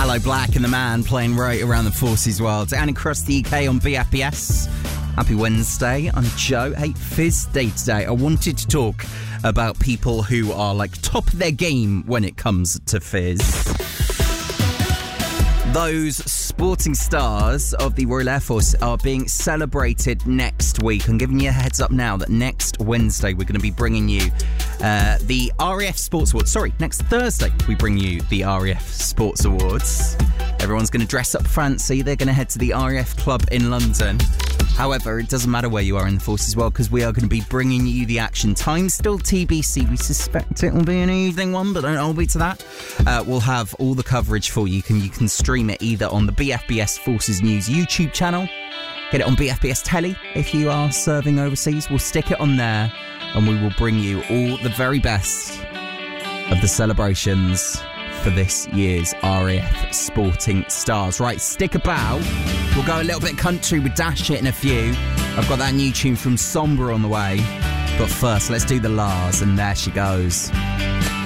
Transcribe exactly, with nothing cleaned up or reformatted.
Aloe Black and the Man playing right around the Forces world. And across the U K on B F B S. Happy Wednesday. I'm Joe. Hey, Fizz Day today. I wanted to talk about people who are like top of their game when it comes to Fizz. Those sporting stars of the Royal Air Force are being celebrated next week. I'm giving you a heads up now that next Wednesday we're going to be bringing you uh, the R A F Sports Awards. Sorry, next Thursday we bring you the R A F Sports Awards. Everyone's going to dress up fancy. They're going to head to the R A F Club in London. However, it doesn't matter where you are in the Forces world because we are going to be bringing you the action. Time still T B C. We suspect it will be an evening one, but don't hold me to that. Uh, we'll have all the coverage for you. You can, you can stream it either on the B F B S Forces News YouTube channel. Get it on B F B S Telly if you are serving overseas. We'll stick it on there and we will bring you all the very best of the celebrations for this year's R A F Sporting Stars. Right, stick about. We'll go a little bit country with Dash It in a few. I've got that new tune from Sombra on the way. But first, let's do the Lars, and there she goes.